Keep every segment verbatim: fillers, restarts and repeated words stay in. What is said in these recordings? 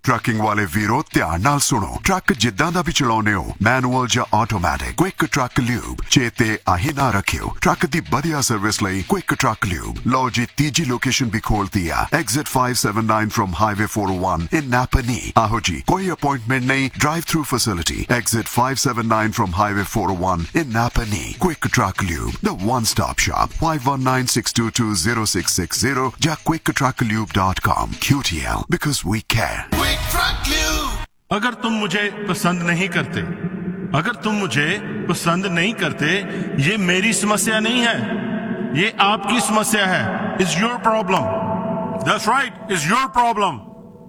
Trucking वाले वीरो ध्यान नाल सुनो। ट्रक जिद्दां दा भी चलाउने हो, मैनुअल या ऑटोमैटिक, क्विक ट्रक ल्यूब चेते आही ना रखियो। ट्रक दी बढ़िया सर्विस लई क्विक ट्रक ल्यूब। लो जी तीजी लोकेशन भी खोलती है, exit five seventy-nine from highway four oh one इन नापनी। आहो जी, कोई अपॉइंटमेंट नहीं, drive through facility, exit five seventy-nine from highway four oh one in Napanee. Quick Truck Lube, the one-stop shop. five one nine, six two two, zero six six zero ja quick truck lube dot com. Q T L, because we care. Quick Truck Lube. अगर तुम मुझे पसंद नहीं करते, अगर तुम मुझे पसंद नहीं करते, ये मेरी समस्या नहीं है, ये आपकी समस्या है. It's your problem. That's right, it's your problem.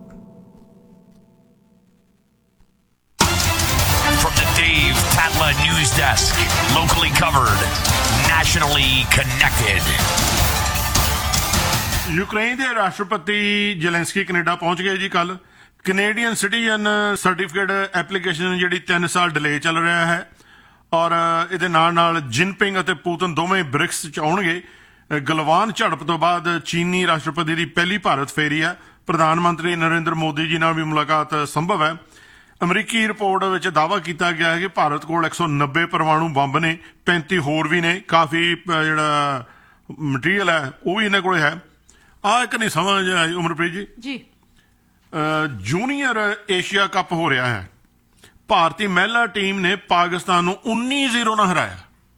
From the Dave Tatla News Desk, locally covered, nationally connected. Ukraine ਦੇ ਰਾਸ਼ਟਰਪਤੀ ਜ਼ੈਲੈਂਸਕੀ ਕੈਨੇਡਾ ਪਹੁੰਚ ਗਏ ਜੀ ਕੱਲ। ਕੈਨੇਡੀਅਨ ਸਿਟੀਜ਼ਨ ਸਰਟੀਫਿਕੇਟ ਐਪਲੀਕੇਸ਼ਨ ਜਿਹੜੀ ਤਿੰਨ ਸਾਲ ਡਿਲੇ ਚੱਲ ਰਿਹਾ ਹੈ, ਔਰ ਇਹਦੇ ਨਾਲ ਨਾਲ ਜਿਨਪਿੰਗ ਅਤੇ ਪੂਤਨ ਦੋਵੇਂ ਬ੍ਰਿਕਸ ਚ ਆਉਣਗੇ। ਗਲਵਾਨ ਝੜਪ ਤੋਂ ਬਾਅਦ ਚੀਨੀ ਰਾਸ਼ਟਰਪਤੀ ਦੀ ਪਹਿਲੀ ਭਾਰਤ ਫੇਰੀ ਹੈ। ਪ੍ਰਧਾਨ ਮੰਤਰੀ ਨਰਿੰਦਰ ਮੋਦੀ ਜੀ ਨਾਲ ਵੀ ਮੁਲਾਕਾਤ ਸੰਭਵ ਹੈ। ਅਮਰੀਕੀ ਰਿਪੋਰਟ ਵਿੱਚ ਦਾਅਵਾ ਕੀਤਾ ਗਿਆ ਹੈ ਕਿ ਭਾਰਤ ਕੋਲ ਇੱਕ ਸੌ ਨੱਬੇ ਪਰਮਾਣੂ ਬੰਬ ਨੇ, ਪੈਂਤੀ ਹੋਰ ਵੀ ਨੇ, ਕਾਫੀ ਜਿਹੜਾ ਮਟੀਰੀਅਲ ਹੈ ਉਹ ਵੀ ਇਹਨਾਂ ਕੋਲ ਹੈ। ਆਹ ਇੱਕ ਨਹੀਂ ਸਮਝ ਆਈ ਉਮਰਪ੍ਰੀਤ ਜੀ ਜੀ ਜੂਨੀਅਰ ਏਸ਼ੀਆ ਕੱਪ ਹੋ ਰਿਹਾ ਹੈ। ਭਾਰਤੀ ਮਹਿਲਾ ਟੀਮ ਨੇ ਪਾਕਿਸਤਾਨ ਨੂੰ ਉੱਨੀ ਜ਼ੀਰੋ ਨਾਲ ਹਰਾਇਆ।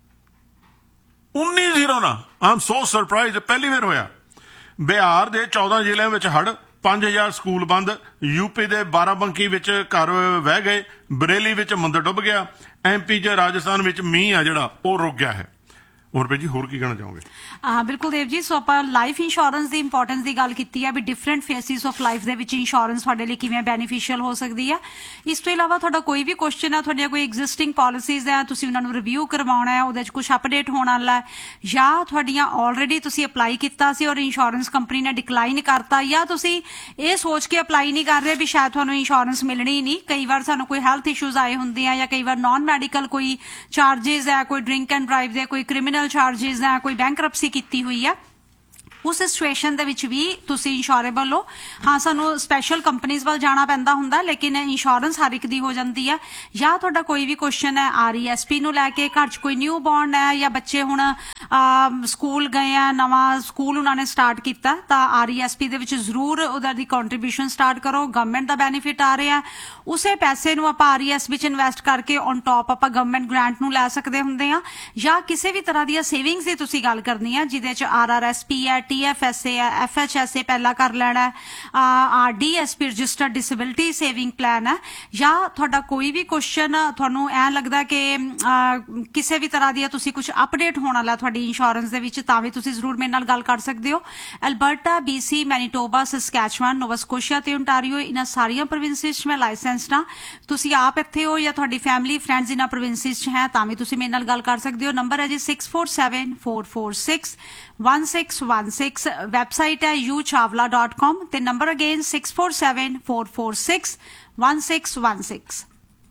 ਉੱਨੀ ਜ਼ੀਰੋ ਨਾਲ, ਆਮ ਸੋ ਸਰਪ੍ਰਾਈਜ਼, ਪਹਿਲੀ ਵਾਰ ਹੋਇਆ। ਬਿਹਾਰ ਦੇ ਚੌਦਾਂ ਜ਼ਿਲ੍ਹਿਆਂ ਵਿੱਚ ਹੜ੍ਹ, ਪੰਜ ਹਜ਼ਾਰ ਸਕੂਲ ਬੰਦ। ਯੂਪੀ ਦੇ ਬਾਰਾਬੰਕੀ ਵਿੱਚ ਘਰ ਵਹਿ ਗਏ। ਬਰੇਲੀ ਵਿੱਚ ਮੰਦਰ ਡੁੱਬ ਗਿਆ। ਐਮਪੀ ਚ ਰਾਜਸਥਾਨ ਵਿੱਚ ਮੀਂਹ ਆ ਜਿਹੜਾ ਉਹ ਰੁਕ ਗਿਆ ਹੈ। ਹੋਰ ਜੀ ਹੋਰ ਕੀ ਕਹਿਣਾ ਚਾਹੋਗੇ? ਹਾਂ ਬਿਲਕੁਲ ਦੇਵ ਜੀ, ਸੋ ਆਪਾਂ ਲਾਈਫ ਇੰਸ਼ੋਰੈਂਸ ਦੀ ਇੰਪੋਰਟੈਂਸ ਦੀ ਗੱਲ ਕੀਤੀ ਹੈ ਵੀ ਡਿਫਰੈਂਟ ਫੇਸਿਸ ਆਫ ਲਾਈਫ ਦੇ ਵਿੱਚ ਇੰਸ਼ੋਰੈਂਸ ਤੁਹਾਡੇ ਲਈ ਕਿਵੇਂ ਬੈਨੀਫੀਸ਼ੀਅਲ ਹੋ ਸਕਦੀ ਹੈ। ਇਸ ਤੋਂ ਇਲਾਵਾ ਤੁਹਾਡਾ ਕੋਈ ਵੀ ਕੁਐਸਚਨ ਹੈ, ਤੁਹਾਡੀਆਂ ਕੋਈ ਐਗਜ਼ਿਸਟਿੰਗ ਪਾਲਿਸੀਜ਼ ਹੈ, ਤੁਸੀਂ ਉਹਨਾਂ ਨੂੰ ਰਿਵਿਊ ਕਰਵਾਉਣਾ ਹੈ, ਉਹਦੇ 'ਚ ਕੁਛ ਅਪਡੇਟ ਹੋਣ ਵਾਲਾ ਹੈ, ਜਾਂ ਤੁਹਾਡੀਆਂ ਆਲਰੇਡੀ ਤੁਸੀਂ ਅਪਲਾਈ ਕੀਤਾ ਸੀ ਔਰ ਇੰਸ਼ੋਰੈਂਸ ਕੰਪਨੀ ਨੇ ਡਿਕਲਾਈਨ ਕਰਤਾ, ਜਾਂ ਤੁਸੀਂ ਇਹ ਸੋਚ ਕੇ ਅਪਲਾਈ ਨਹੀਂ ਕਰ ਰਹੇ ਵੀ ਸ਼ਾਇਦ ਤੁਹਾਨੂੰ ਇੰਸ਼ੋਰੈਂਸ ਮਿਲਣੀ ਨਹੀਂ। ਕਈ ਵਾਰ ਸਾਨੂੰ ਕੋਈ ਹੈਲਥ ਇਸ਼ੂਜ਼ ਆਏ ਹੁੰਦੇ ਆ, ਜਾਂ ਕਈ ਵਾਰ ਨਾਨ ਮੈਡੀਕਲ ਕੋਈ ਚਾਰਜਿਸ ਹੈ, ਕੋਈ ਡਰਿੰਕ ਐਂਡ ਡਰਾਈਵ ਦੇ ਕੋਈ ਕ੍ਰਿਮੀਨਲ ਚਾਰਜਿਸ ਹੈ, ਕੋਈ ਬੈਂਕਰਪਸੀ ਕੀਤੀ ਹੋਈ ਹੈ, ਉਸ ਸਿਚੁਏਸ਼ਨ ਦੇ ਵਿੱਚ ਵੀ ਤੁਸੀਂ ਇੰਸ਼ੋਰੇਬਲ ਹੋ। ਹਾਂ ਸਾਨੂੰ ਸਪੈਸ਼ਲ ਕੰਪਨੀਜ਼ ਵੱਲ ਜਾਣਾ ਪੈਂਦਾ ਹੁੰਦਾ, ਲੇਕਿਨ ਇੰਸ਼ੋਰੈਂਸ ਹਰ ਇੱਕ ਦੀ ਹੋ ਜਾਂਦੀ ਹੈ। ਜਾਂ ਤੁਹਾਡਾ ਕੋਈ ਵੀ ਕੁਐਸਚਨ ਹੈ ਆਰ ਈ ਐਸ ਪੀ ਨੂੰ ਲੈ ਕੇ, ਘਰ 'ਚ ਕੋਈ ਨਿਊ ਬੋਰਨ ਹੈ ਜਾਂ ਬੱਚੇ ਹੁਣ ਸਕੂਲ ਗਏ ਆ, ਨਵਾਂ ਸਕੂਲ ਉਹਨਾਂ ਨੇ ਸਟਾਰਟ ਕੀਤਾ, ਤਾਂ ਆਰ ਈ ਐਸ ਪੀ ਦੇ ਵਿੱਚ ਜ਼ਰੂਰ ਉਹਦਾ ਦੀ ਕੰਟਰੀਬਿਊਸ਼ਨ ਸਟਾਰਟ ਕਰੋ। ਗਵਰਨਮੈਂਟ ਦਾ ਬੈਨੀਫਿਟ ਆ ਰਿਹਾ, ਉਸੇ ਪੈਸੇ ਨੂੰ ਆਪਾਂ ਆਰ ਈ ਐਸ ਵਿੱਚ ਇਨਵੈਸਟ ਕਰਕੇ ਔਨ ਟੌਪ ਆਪਾਂ ਗਵਰਨਮੈਂਟ ਗ੍ਰਾਂਟ ਨੂੰ ਲੈ ਸਕਦੇ ਹੁੰਦੇ ਆ। ਜਾਂ ਕਿਸੇ ਵੀ ਤਰ੍ਹਾਂ ਦੀਆਂ ਸੇਵਿੰਗਸ ਦੀ ਤੁਸੀਂ ਗੱਲ ਕਰਨੀ ਹੈ ਜਿਹਦੇ 'ਚ ਆਰ ਆਰ ਐਸ ਪੀ ਹੈ, ਟੀ ਐਫ ਐਸ ਏ ਹੈ, ਐਫ ਐਚ ਐਸ ਏ ਪਹਿਲਾਂ ਕਰ ਲੈਣਾ, R D S P registered disability saving plan ਹੈ। ਜਾਂ ਤੁਹਾਡਾ ਕੋਈ ਵੀ ਕੁਐਸਚਨ ਤੁਹਾਨੂੰ ਐਂ ਲੱਗਦਾ ਕਿ ਕਿਸੇ ਵੀ ਤਰ੍ਹਾਂ ਦੀ ਤੁਸੀਂ ਕੁਝ ਅਪਡੇਟ ਹੋਣ ਵਾਲਾ ਤੁਹਾਡੀ ਇੰਸ਼ੋਰੈਂਸ ਦੇ ਵਿੱਚ, ਤਾਂ ਵੀ ਤੁਸੀਂ ਜ਼ਰੂਰ ਮੇਰੇ ਨਾਲ ਗੱਲ ਕਰ ਸਕਦੇ ਹੋ। Alberta, B C, Manitoba, Saskatchewan, ਨੋਵਾ ਸਕੋਸ਼ੀਆ ਤੇ ਓਨਟਾਰੀਓ, ਇਹਨਾਂ ਸਾਰੀਆਂ ਪ੍ਰੋਵਿੰਸਿਸ 'ਚ ਮੈਂ ਲਾਇਸੈਂਸਡ ਹਾਂ। ਤੁਸੀਂ ਆਪ ਇੱਥੇ ਹੋ ਜਾਂ ਤੁਹਾਡੀ ਫੈਮਿਲੀ ਫਰੈਂਡਸ ਇਹਨਾਂ ਪ੍ਰੋਵਿੰਸਿਸ 'ਚ ਹੈ, ਤਾਂ ਵੀ ਤੁਸੀਂ ਮੇਰੇ ਨਾਲ ਗੱਲ ਕਰ ਸਕਦੇ ਹੋ। ਨੰਬਰ ਹੈ G six four seven four four six one six one six, website ਹੈ ਯੂ ਚਾਵਲਾ ਡਾਟ ਕਾਮ ਤੇ number again six four seven four four six one six one six।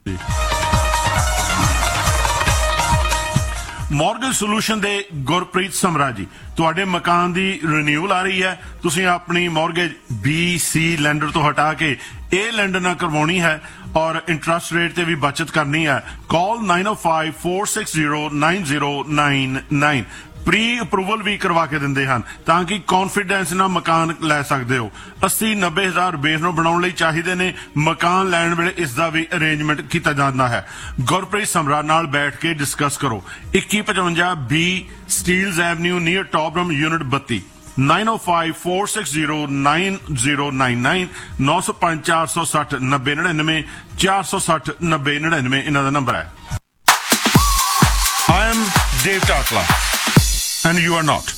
Mortgage solution ਦੇ ਗੁਰਪ੍ਰੀਤ ਸਮਰਾ ਜੀ, ਤੁਹਾਡੇ ਮਕਾਨ ਦੀ ਰੀਨਿਊਅਲ ਆ ਰਹੀ ਹੈ, ਤੁਸੀਂ ਆਪਣੀ ਮੌਰਗੇਜ ਬੀ ਸੀ ਲੈਂਡਰ ਤੋਂ ਹਟਾ ਕੇ ਇਹ ਲੈਂਡਰ ਨਾਲ ਕਰਵਾਉਣੀ ਹੈ ਔਰ ਇੰਟਰਸਟ ਰੇਟ ਤੇ ਵੀ ਬਚਤ ਕਰਨੀ ਹੈ। ਕਾਲ ਨਾइन ओ five four six zero nine zero nine nine. Pre approval ਵੀ ਕਰਵਾ ਕੇ ਦਿੰਦੇ ਹਨ ਤਾਂ ਕਿ ਕੌਨਫੀਡੈਂਸ ਨਾਲ ਮਕਾਨ ਲੈ ਸਕਦੇ ਹੋ। ਅੱਸੀ ਨੱਬੇ ਹਜ਼ਾਰ ਬੇਸ ਨੂੰ ਬਣਾਉਣ ਲਈ ਚਾਹੀਦੇ ਨੇ। ਮਕਾਨ ਲੈਣ ਵੇਲੇ ਇਸ ਦਾ ਵੀ ਅਰੇਂਜਮੈਂਟ ਕੀਤਾ ਜਾਂਦਾ ਹੈ। ਗੁਰਪ੍ਰੀਤ ਸਮਰਾ ਨਾਲ ਬੈਠ ਕੇ ਡਿਸਕਸ ਕਰੋ। ਇੱਕੀ ਪਚਵੰਜਾ ਬੀ ਸਟੀਲਜ਼ ਐਵਨਿਊ ਨੀਅਰ ਟੌਪਰਮ ਯੂਨਿਟ ਬੱਤੀ नाइन ओ five four six zero nine zero nine nine नौ सौ पांच चार सौ सठ नब्बे निन्यानवे चार सौ सठ नब्बे निन्यानवे इन्हों का नंबर है। I am Dave Tatla and you are not।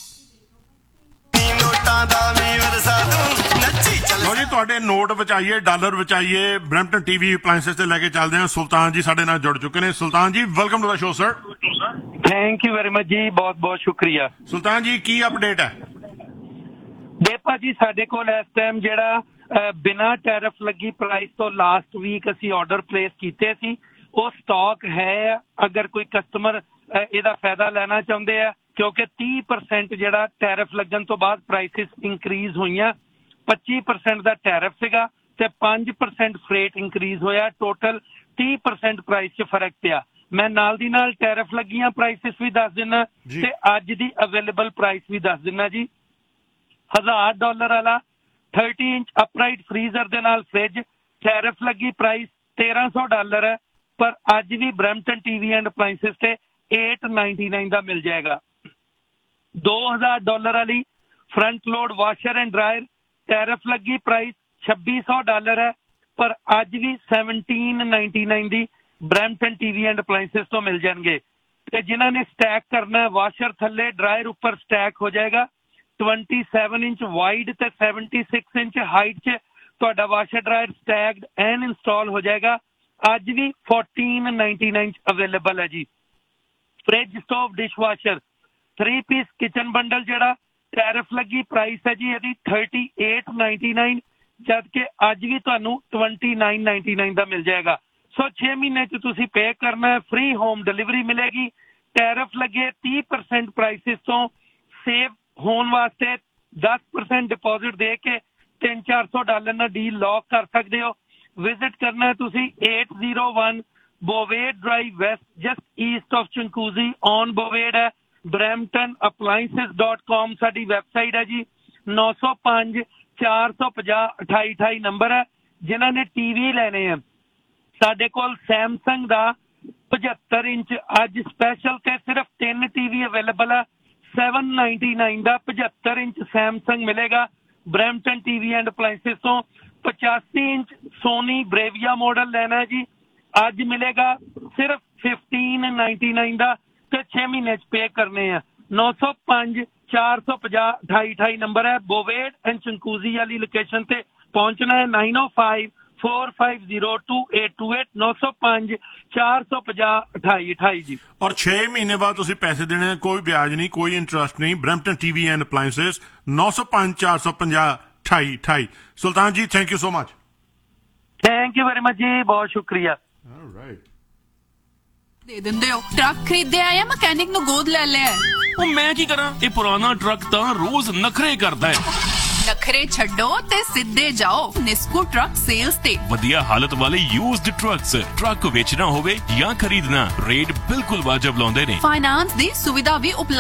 ਲੋ ਜੀ ਤੁਹਾਡੇ ਨੋਟ ਬਚਾਈਏ, ਡਾਲਰ ਬਚਾਈਏ, ਬਰੈਂਪਟਨ ਟੀਵੀ ਅਪਲਾਇੰਸਸ ਤੇ ਲੈ ਕੇ ਚੱਲਦੇ ਹਾਂ। ਸੁਲਤਾਨ ਜੀ ਸਾਡੇ ਨਾਲ ਜੁੜ ਚੁੱਕੇ ਨੇ। ਸੁਲਤਾਨ ਜੀ welcome to the show sir. Thank you very much ਜੀ, ਬਹੁਤ ਬਹੁਤ ਸ਼ੁਕਰੀਆ। ਸੁਲਤਾਨ ਜੀ ਕੀ ਅਪਡੇਟ ਹੈ? ਦੇਪਾ ਜੀ ਸਾਡੇ ਕੋਲ ਇਸ ਟਾਈਮ ਜਿਹੜਾ ਬਿਨਾਂ ਟੈਰਿਫ ਲੱਗੀ ਪ੍ਰਾਈਸ ਤੋਂ ਲਾਸਟ ਵੀਕ ਅਸੀਂ ਆਰਡਰ ਪਲੇਸ ਕੀਤੇ ਸੀ, ਉਹ ਸਟਾਕ ਹੈ। ਅਗਰ ਕੋਈ ਕਸਟਮਰ ਇਹਦਾ ਫਾਇਦਾ ਲੈਣਾ ਚਾਹੁੰਦੇ ਆ, ਕਿਉਂਕਿ ਤੀਹ ਪਰਸੈਂਟ ਜਿਹੜਾ ਟੈਰਿਫ ਲੱਗਣ ਤੋਂ ਬਾਅਦ ਪ੍ਰਾਈਸਿਸ ਇਨਕਰੀਜ਼ ਹੋਈਆਂ। ਪੱਚੀ ਪਰਸੈਂਟ ਦਾ ਟੈਰਿਫ ਸੀਗਾ ਤੇ five percent ਫਰੇਟ ਇੰਕਰੀਜ਼ ਹੋਇਆ, ਟੋਟਲ thirty percent ਪ੍ਰਾਈਸ 'ਚ ਫਰਕ ਪਿਆ। ਮੈਂ ਨਾਲ ਦੀ ਨਾਲ ਟੈਰਿਫ ਲੱਗੀਆਂ ਪ੍ਰਾਈਸਿਸ ਵੀ ਦੱਸ ਦਿੰਦਾ ਤੇ ਅੱਜ ਦੀ ਅਵੇਲੇਬਲ ਪ੍ਰਾਈਸ ਵੀ ਦੱਸ ਦਿੰਦਾ ਜੀ। ਹਜ਼ਾਰ ਡਾਲਰ ਵਾਲਾ thirty ਇੰਚ ਅਪਰਾਈਟ ਫਰੀਜ਼ਰ ਦੇ ਨਾਲ ਫ੍ਰਿਜ, ਟੈਰਿਫ ਲੱਗੀ ਪ੍ਰਾਈਸ ਤੇਰਾਂ ਸੌ ਡਾਲਰ ਹੈ, ਪਰ ਅੱਜ ਵੀ ਬਰੈਂਪਟਨ ਟੀਵੀ ਐਂਡ ਅਪਲਾਈਂਸਿਸ ਤੇ eight ninety-nine ਦਾ ਮਿਲ ਜਾਏਗਾ। ਦੋ ਹਜ਼ਾਰ ਡਾਲਰ ਵਾਲੀ front load washer and dryer, tariff ਲੱਗੀ ਪ੍ਰਾਈਸ ਛੱਬੀ ਸੌ ਡਾਲਰ ਹੈ, ਪਰ ਅੱਜ ਵੀ seventeen ninety-nine the Brampton TV and ਅਪਲਾਈਂਸਿਸ ਤੋਂ ਮਿਲ ਜਾਣਗੇ। ਤੇ ਜਿਨ੍ਹਾਂ ਨੇ ਸਟੈਕ ਕਰਨਾ, ਵਾਸ਼ਰ ਥੱਲੇ ਡਰਾਇਰ ਉੱਪਰ ਸਟੈਕ ਹੋ ਜਾਏਗਾ। twenty-seven ਇੰਚ ਵਾਈਡ ਤੇ seventy-six ਇੰਚ ਹਾਈਟ 'ਚ ਤੁਹਾਡਾ washer dryer stacked and install ਹੋ ਜਾਏਗਾ। ਅੱਜ ਵੀ fourteen ninety-nine 'ਚ ਅਵੇਲੇਬਲ ਹੈ ਜੀ। Fridge, stove, dish washer, three piece kitchen bundle ਜਿਹੜਾ ਟੈਰਿਫ ਲੱਗੀ ਪ੍ਰਾਈਸ ਹੈ ਜੀ ਇਹਦੀ thirty-eight ninety-nine, ਜਦ ਕਿ ਅੱਜ ਵੀ ਤੁਹਾਨੂੰ twenty-nine ninety-nine ਦਾ ਮਿਲ ਜਾਏਗਾ। ਸੋ ਛੇ ਮਹੀਨੇ 'ਚ ਤੁਸੀਂ ਪੇ ਕਰਨਾ ਹੈ, ਫ੍ਰੀ ਹੋਮ ਡਿਲੀਵਰੀ ਮਿਲੇਗੀ। ਟੈਰਿਫ ਲੱਗੇ thirty percent ਪ੍ਰਾਈਸਿਸ ਤੋਂ ਸੇਵ ਹੋਣ ਵਾਸਤੇ ten percent ਡਿਪੋਜ਼ਿਟ ਦੇ ਕੇ ਤਿੰਨ ਚਾਰ ਸੌ ਡਾਲਰ ਨਾਲ ਡੀਲ ਲੌਕ ਕਰ ਸਕਦੇ ਹੋ। ਵਿਜ਼ਿਟ ਕਰਨਾ ਹੈ ਤੁਸੀਂ eight oh one ਬੋਵੇਡ drive West, just East of ਚੰਕੂਜ਼ੀ on ਬੋਵੇਡ ਹੈ। ਬਰੈਂਪਟਨ ਅਪਲਾਈਂਸਿਸ ਡਾਟ ਕਾਮ ਸਾਡੀ ਵੈਬਸਾਈਟ ਹੈ ਜੀ। ਨੌ ਸੌ ਪੰਜ ਚਾਰ ਸੌ ਪੰਜਾਹ ਅਠਾਈ ਅਠਾਈ ਨੰਬਰ ਹੈ। ਜਿਨ੍ਹਾਂ ਨੇ ਟੀਵੀ ਲੈਣੇ ਆ, ਸਾਡੇ ਕੋਲ ਸੈਮਸੰਗ ਦਾ ਪਝੱਤਰ ਇੰਚ ਅੱਜ ਸਪੈਸ਼ਲ ਤੇ ਸਿਰਫ ਤਿੰਨ ਟੀਵੀ ਅਵੇਲੇਬਲ ਹੈ। seven ninety-nine ਦਾ ਪਝੱਤਰ ਇੰਚ ਸੈਮਸੰਗ ਮਿਲੇਗਾ ਬਰੈਂਪਟਨ ਟੀਵੀ ਐਂਡ ਅਪਲਾਈਂਸਿਸ ਤੋਂ। ਪਚਾਸੀ ਇੰਚ ਸੋਨੀ ਬਰੇਵੀਆ ਮਾਡਲ ਲੈਣਾ ਜੀ, ਅੱਜ ਮਿਲੇਗਾ ਸਿਰਫ fifteen ninety-nine ਦਾ ਤੇ ਛੇ ਮਹੀਨੇ 'ਚ ਪੇ ਕਰਨੇ ਆ। ਨੌ ਸੌ ਪੰਜ ਚਾਰ ਸੌ ਪੰਜਾਹ ਅਠਾਈ ਅਠਾਈ ਨੰਬਰ ਹੈ। ਬੋਵੇਡ ਐਂਡ ਚੰਕੂਜ਼ੀ ਵਾਲੀ ਲੋਕੇਸ਼ਨ ਤੇ ਪਹੁੰਚਣਾ ਹੈ। nine oh five four five zero two eight two eight ਨੌ ਸੌ ਪੰਜ ਚਾਰ ਸੌ ਪੰਜਾਹ ਅਠਾਈ ਅਠਾਈ ਜੀ। ਔਰ ਛੇ ਮਹੀਨੇ ਬਾਅਦ ਤੁਸੀਂ ਪੈਸੇ ਦੇਣੇ, ਕੋਈ ਵਿਆਜ ਨਹੀਂ, ਕੋਈ ਇੰਟਰਸਟ ਨਹੀਂ। ਬਰੈਂਪਟਨ ਟੀਵੀ ਐਂਡ ਅਪਲਾਈਂਸਿਸ ਨੌ ਸੌ ਪੰਜ ਚਾਰ ਸੌ ਪੰਜਾਹ ਅਠਾਈ ਅਠਾਈ। ਸੁਲਤਾਨ ਜੀ, thank you so much. Thank you very much ਜੀ, ਬਹੁਤ ਸ਼ੁਕਰੀਆ। ਦੇ ਦਿੰਦੇ ਹੋ ਟਰੱਕ ਖਰੀਦਿਆ ਜਾਂ ਮਕੈਨਿਕ ਨੂੰ ਗੋਦ ਲੈ ਲਿਆ? ਉਹ ਮੈਂ ਕੀ ਕਰਾਂ, ਇਹ ਪੁਰਾਣਾ ਟਰੱਕ ਤਾਂ ਰੋਜ਼ ਨਖਰੇ ਕਰਦਾ ਹੈ। ਨਖਰੇ ਛੱਡੋ ਤੇ ਸਿੱਧੇ ਜਾਓ ਨਿਸਕੂ ਟਰੱਕ ਸੇਲਸ ਤੇ। ਵਧੀਆ ਹਾਲਤ ਵਾਲੇ ਯੂਜ਼ਡ ਟਰੱਕਸ, ਟਰੱਕ ਵੇਚਣਾ ਹੋਵੇ ਜਾਂ ਖਰੀਦਣਾ, ਰੇਟ ਬਿਲਕੁਲ ਵਾਜਬ ਲਾਉਂਦੇ ਨੇ। ਫਾਈਨਾਂਸ ਦੀ ਸੁਵਿਧਾ ਵੀ ਉਪਲਬਧ